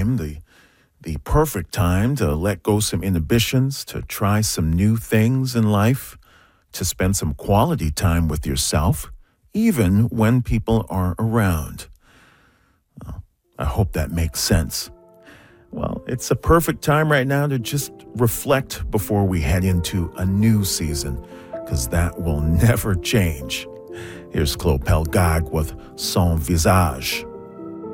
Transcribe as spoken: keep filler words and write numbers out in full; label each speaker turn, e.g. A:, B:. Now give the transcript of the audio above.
A: time, the the perfect time to let go some inhibitions, to try some new things in life, to spend some quality time with yourself, even when people are around. Well, I hope that makes sense. Well, it's a perfect time right now to just reflect before we head into a new season, because that will never change. Here's Claude Pelgag with Son Visage.